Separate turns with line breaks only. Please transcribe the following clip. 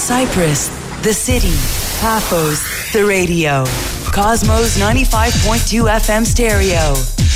Cyprus, the city. Paphos, the radio. Cosmos 95.2 FM stereo.